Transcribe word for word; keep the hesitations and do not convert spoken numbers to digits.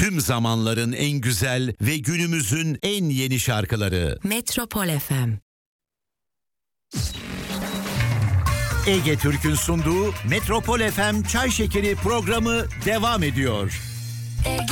Tüm zamanların en güzel ve günümüzün en yeni şarkıları. Metropol F M. Ege Türk'ün sunduğu Metropol F M Çay Şekeri programı devam ediyor.